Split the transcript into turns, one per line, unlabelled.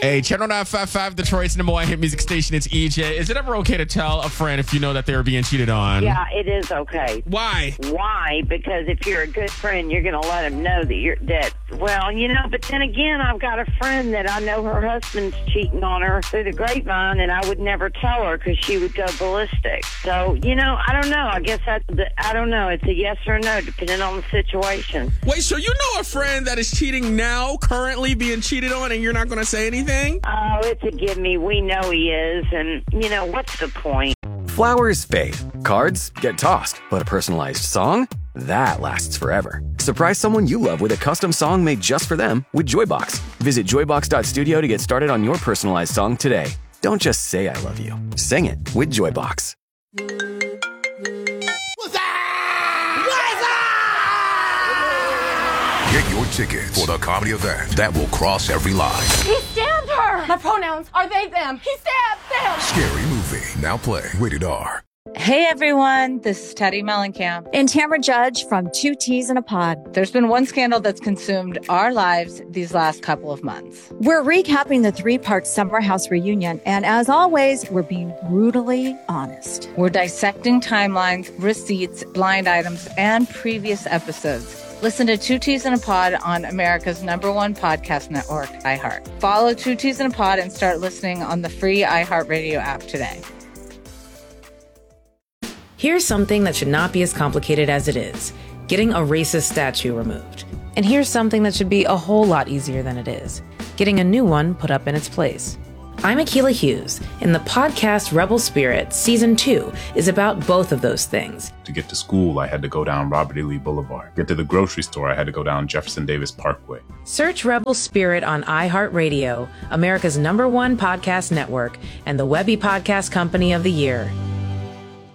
Hey, Channel 955, Detroit's number one hit music station. It's EJ. Is it ever okay to tell a friend if you know that they're being cheated on?
Yeah, it is okay.
Why?
Why? Because if you're a good friend, you're going to let him know that but then again, I've got a friend that I know her husband's cheating on her through the grapevine, and I would never tell her because she would go ballistic. So, I don't know. I guess I don't know. It's a yes or no, depending on the situation.
Wait, so you know a friend that is cheating now, currently being cheated on, and you're not going to say anything?
Oh, it's a give me. We know he is, and, what's the point?
Flowers fade. Cards get tossed. But a personalized song? That lasts forever. Surprise someone you love with a custom song made just for them with Joybox. Visit joybox.studio to get started on your personalized song today. Don't just say I love you. Sing it with Joybox.
Get your ticket for the comedy event that will cross every line.
He stabbed her! My pronouns are they, them. He stabbed them!
Scary Movie. Now play. Rated R.
Hey everyone, this is Teddy Mellencamp
and Tamara Judge from Two Teas in a Pod.
There's been one scandal that's consumed our lives these last couple of months.
We're recapping the 3-part Summer House reunion, and as always, we're being brutally honest.
We're dissecting timelines, receipts, blind items, and previous episodes. Listen to Two Teas in a Pod on America's #1 podcast network, iHeart. Follow Two Teas in a Pod and start listening on the free iHeartRadio app today.
Here's something that should not be as complicated as it is: getting a racist statue removed. And here's something that should be a whole lot easier than it is: getting a new one put up in its place. I'm Akilah Hughes, and the podcast Rebel Spirit Season 2 is about both of those things.
To get to school, I had to go down Robert E. Lee Boulevard. Get to the grocery store, I had to go down Jefferson Davis Parkway.
Search Rebel Spirit on iHeartRadio, America's #1 podcast network, and the Webby Podcast Company of the Year.